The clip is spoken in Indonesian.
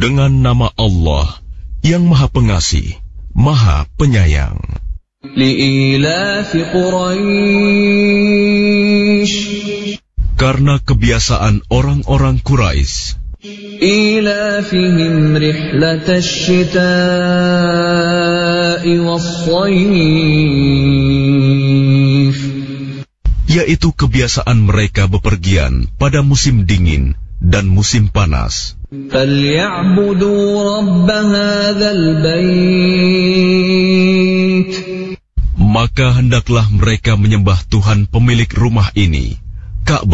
Dengan nama Allah yang Maha Pengasih, Maha Penyayang. Li'ilafi Quraisy, karena kebiasaan orang-orang Quraisy, ilafihim rihlatash shita'i was-shayf, yaitu kebiasaan mereka bepergian pada musim dingin dan musim panas. فَلْيَعْبُدُوا رَبَّ هَذَا الْبَيْتِ, maka hendaklah mereka menyembah Tuhan pemilik rumah ini, Ka'bah.